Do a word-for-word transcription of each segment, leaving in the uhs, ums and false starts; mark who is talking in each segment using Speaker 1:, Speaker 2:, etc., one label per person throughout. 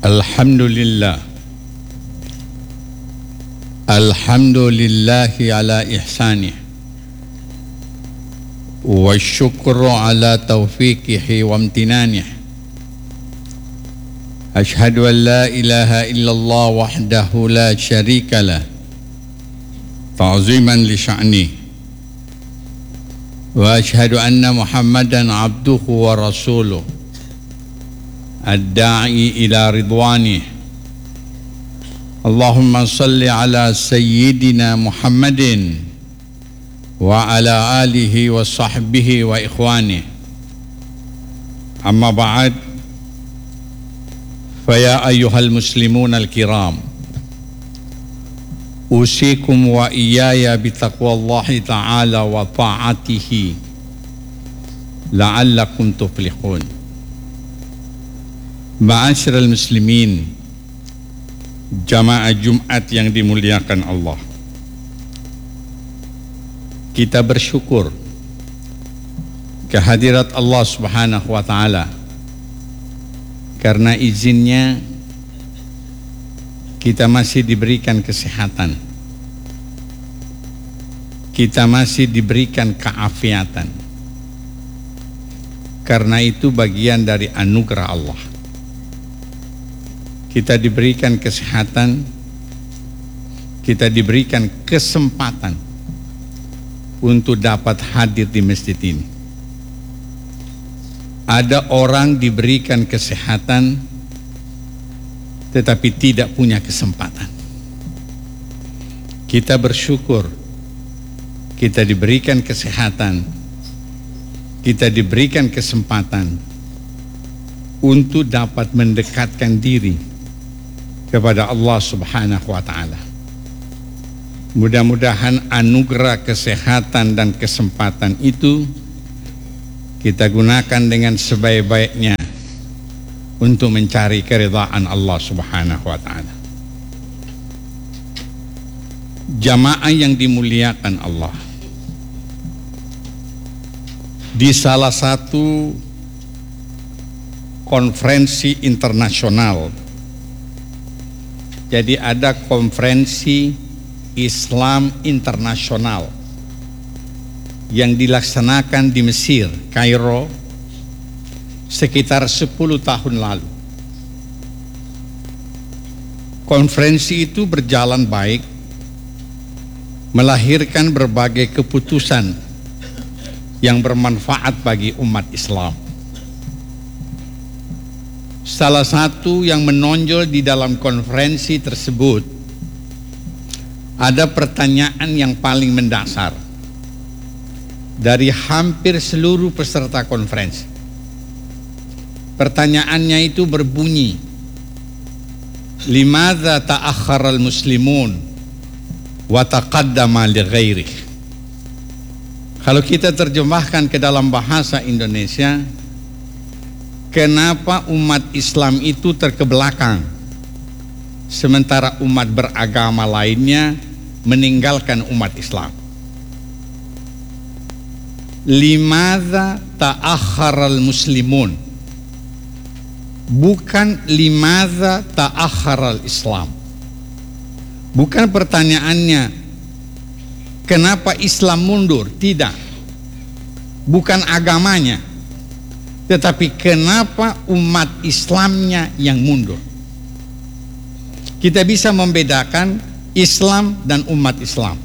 Speaker 1: Alhamdulillah Alhamdulillahi ala ihsanih wa syukru ala taufiqihi wa amtinanih. Ashhadu an la ilaha illallah wahdahu la syarika lah ta'ziman li sya'nih, wa ashhadu anna Muhammadan abduhu wa rasuluh ad-da'i ila ridwanih. Allahumma salli ala sayyidina Muhammadin wa ala alihi wa sahbihi wa ikhwanih. Amma ba'd, faya ayyuhal muslimun al-kiram, usikum wa iyaya bitaqwallahi ta'ala wa ta'atihi la'allakum tuflihun. Ma'asyiral muslimin, jamaah Jumat yang dimuliakan Allah, kita bersyukur kehadirat Allah Subhanahu wa ta'ala, karena izinnya kita masih diberikan kesehatan, kita masih diberikan keafiatan. Karena itu bagian dari anugerah Allah. Kita diberikan kesehatan, kita diberikan kesempatan untuk dapat hadir di masjid ini. Ada orang diberikan kesehatan tetapi tidak punya kesempatan. Kita bersyukur kita diberikan kesehatan, kita diberikan kesempatan untuk dapat mendekatkan diri kepada Allah Subhanahu wa ta'ala. Mudah-mudahan anugerah kesehatan dan kesempatan itu kita gunakan dengan sebaik-baiknya untuk mencari keridhaan Allah Subhanahu wa ta'ala. Jamaah yang dimuliakan Allah, di salah satu konferensi internasional, jadi ada konferensi Islam internasional yang dilaksanakan di Mesir, Kairo, sekitar sepuluh tahun lalu. Konferensi itu berjalan baik, melahirkan berbagai keputusan yang bermanfaat bagi umat Islam. Salah satu yang menonjol di dalam konferensi tersebut, ada pertanyaan yang paling mendasar dari hampir seluruh peserta konferensi. Pertanyaannya itu berbunyi, limadza ta'akhkharal muslimun wa taqaddama li ghairih. Kalau kita terjemahkan ke dalam bahasa Indonesia, kenapa umat Islam itu terkebelakang sementara umat beragama lainnya meninggalkan umat Islam? Limadza ta'akhkharal muslimun, bukan limadza ta'akhkharal Islam. Bukan pertanyaannya kenapa Islam mundur, tidak. Bukan agamanya, tetapi kenapa umat Islamnya yang mundur. Kita bisa membedakan Islam dan umat Islam.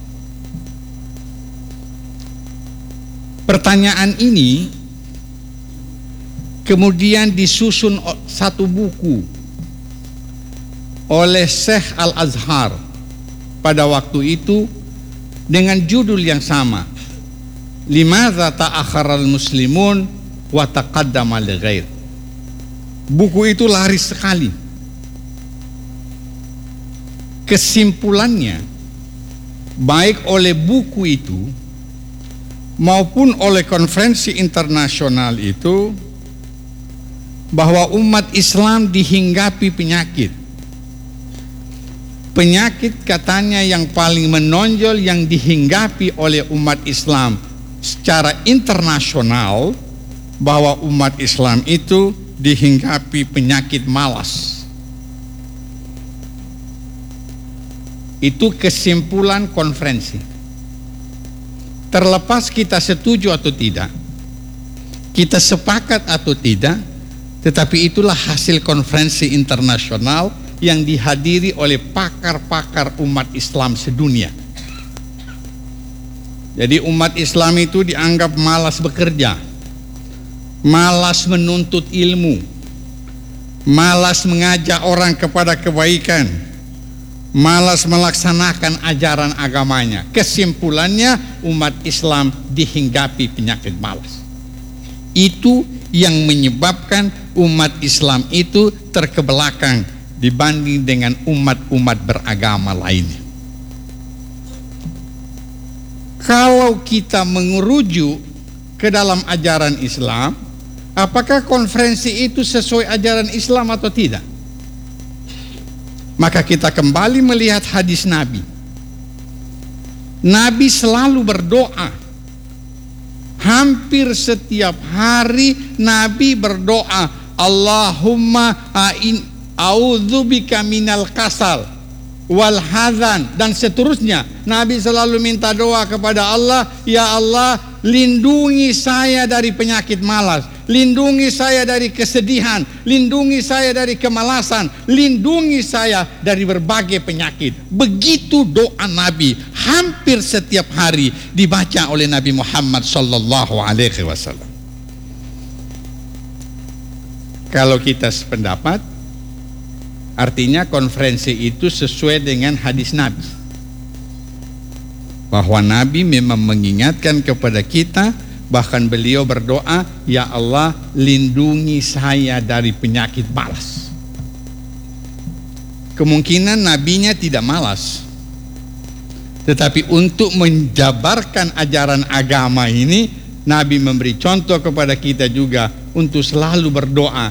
Speaker 1: Pertanyaan ini kemudian disusun satu buku oleh Syekh Al-Azhar pada waktu itu dengan judul yang sama, limadza ta'akhkharal muslimun wa taqaddama li ghair. Buku itu laris sekali. Kesimpulannya, baik oleh buku itu maupun oleh konferensi internasional itu, bahwa umat Islam dihinggapi penyakit. Penyakit katanya yang paling menonjol yang dihinggapi oleh umat Islam secara internasional, bahwa umat Islam itu dihinggapi penyakit malas. Itu kesimpulan konferensi. Terlepas kita setuju atau tidak, kita sepakat atau tidak, tetapi itulah hasil konferensi internasional yang dihadiri oleh pakar-pakar umat Islam sedunia. Jadi umat Islam itu dianggap malas bekerja, malas menuntut ilmu, malas mengajak orang kepada kebaikan, malas melaksanakan ajaran agamanya. Kesimpulannya, umat Islam dihinggapi penyakit malas. Itu yang menyebabkan umat Islam itu terkebelakang dibanding dengan umat-umat beragama lainnya. Kalau kita mengerujuk ke dalam ajaran Islam, apakah konferensi itu sesuai ajaran Islam atau tidak? Maka kita kembali melihat hadis Nabi. Nabi selalu berdoa. Hampir setiap hari Nabi berdoa, Allahumma a'in a'udzubika minal kasal wal hazan, dan seterusnya. Nabi selalu minta doa kepada Allah, ya Allah, lindungi saya dari penyakit malas, lindungi saya dari kesedihan, lindungi saya dari kemalasan, lindungi saya dari berbagai penyakit. Begitu doa Nabi, hampir setiap hari dibaca oleh Nabi Muhammad sallallahu alaihi wasallam. Kalau kita sependapat, artinya konferensi itu sesuai dengan hadis Nabi, bahwa Nabi memang mengingatkan kepada kita. Bahkan beliau berdoa, ya Allah, lindungi saya dari penyakit malas. Kemungkinan nabinya tidak malas, tetapi untuk menjabarkan ajaran agama ini, Nabi memberi contoh kepada kita juga untuk selalu berdoa,